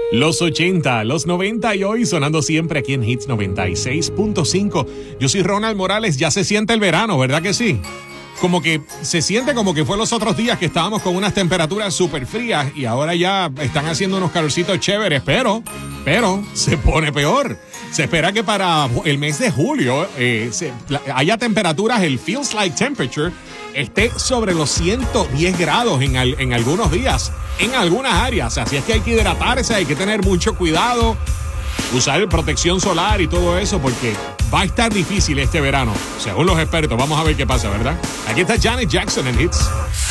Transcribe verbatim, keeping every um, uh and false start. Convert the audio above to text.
Los ochenta, los noventa y hoy sonando siempre aquí en Hits noventa y seis punto cinco. Yo soy Ronald Morales, ya se siente el verano, ¿verdad que sí? Como que se siente como que fue los otros días que estábamos con unas temperaturas súper frías y ahora ya están haciendo unos calorcitos chéveres, pero, pero se pone peor. Se espera que para el mes de julio eh, se, haya temperaturas, el feels like temperature esté sobre los ciento diez grados en, al, en algunos días, en algunas áreas. Así es que hay que hidratarse, hay que tener mucho cuidado, usar protección solar y todo eso, porque va a estar difícil este verano, según los expertos. Vamos a ver qué pasa, ¿verdad? Aquí está Janet Jackson en Hits.